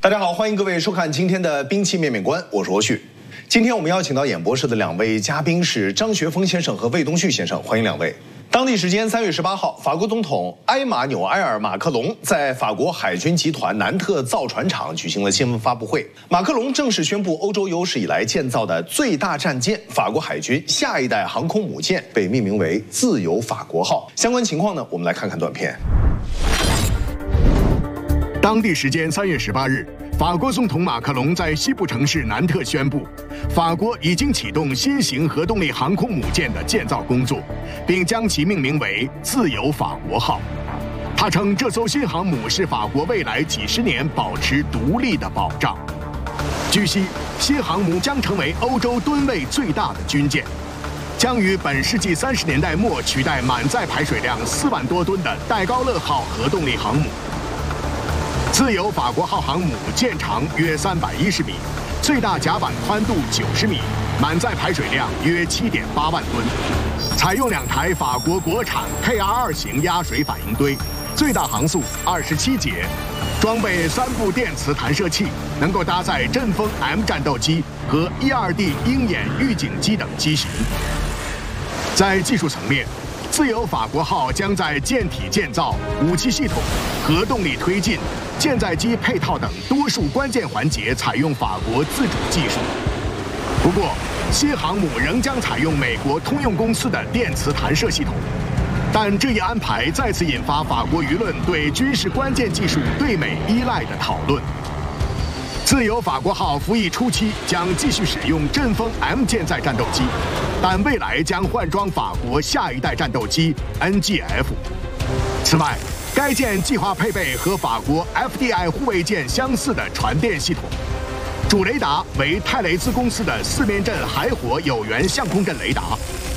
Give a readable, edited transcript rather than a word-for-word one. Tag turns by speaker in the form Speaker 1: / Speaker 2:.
Speaker 1: 大家好，欢迎各位收看今天的兵器面面观，我是欧旭。今天我们邀请到演播室的两位嘉宾是张学峰先生和魏东旭先生，欢迎两位。当地时间3月18号，法国总统埃马纽埃尔·马克龙在法国海军集团南特造船厂举行了新闻发布会。马克龙正式宣布，欧洲有史以来建造的最大战舰——法国海军下一代航空母舰被命名为“自由法国号”。相关情况呢，我们来看看短片。
Speaker 2: 当地时间3月18日，法国总统马克龙在西部城市南特宣布，法国已经启动新型核动力航空母舰的建造工作，并将其命名为“自由法国号”。他称，这艘新航母是法国未来几十年保持独立的保障。据悉，新航母将成为欧洲吨位最大的军舰，将于本世纪30年代末取代满载排水量4万多吨的戴高乐号核动力航母。自由法国号航母舰长约310米，最大甲板宽度90米，满载排水量约7.8万吨。采用2台法国国产 KR2 型压水反应堆，最大航速27节，装备3部电磁弹射器，能够搭载阵风 M 战斗机和 E-2D 鹰眼预警机等机型。在技术层面，自由法国号将在舰体建造、武器系统、核动力推进、舰载机配套等多数关键环节采用法国自主技术。不过，新航母仍将采用美国通用公司的电磁弹射系统，但这一安排再次引发法国舆论对军事关键技术对美依赖的讨论。自由法国号服役初期将继续使用阵风 M 舰载战斗机，但未来将换装法国下一代战斗机 NGF。此外，该舰计划配备和法国 FDI 护卫舰相似的传电系统，主雷达为泰雷兹公司的4面阵海火有源相控阵雷达，